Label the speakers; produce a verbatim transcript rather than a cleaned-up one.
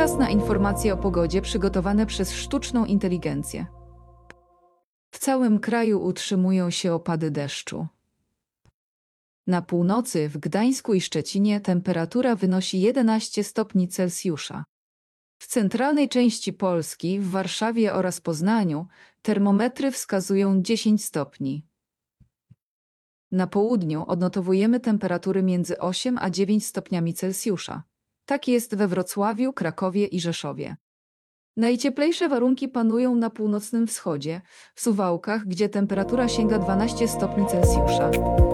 Speaker 1: Czas na informacje o pogodzie przygotowane przez sztuczną inteligencję. W całym kraju utrzymują się opady deszczu. Na północy, w Gdańsku i Szczecinie temperatura wynosi jedenaście stopni Celsjusza. W centralnej części Polski, w Warszawie oraz Poznaniu, termometry wskazują dziesięć stopni. Na południu odnotowujemy temperatury między osiem a dziewięć stopniami Celsjusza. Tak jest we Wrocławiu, Krakowie i Rzeszowie. Najcieplejsze warunki panują na północnym wschodzie, w Suwałkach, gdzie temperatura sięga dwanaście stopni Celsjusza.